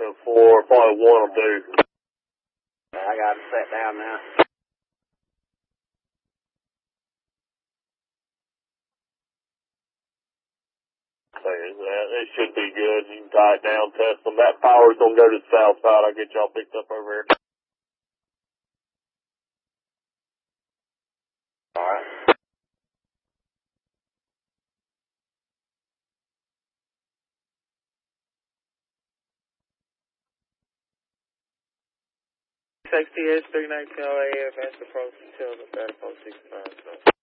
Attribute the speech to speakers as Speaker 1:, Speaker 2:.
Speaker 1: So 4, probably 1 will do.
Speaker 2: I got it set down now.
Speaker 1: It should be good. You can tie it down, test them. That power's going to go to the south side. I'll get y'all picked up over here.
Speaker 2: All right.
Speaker 3: XTS 319 AM, advance approach until the 3465.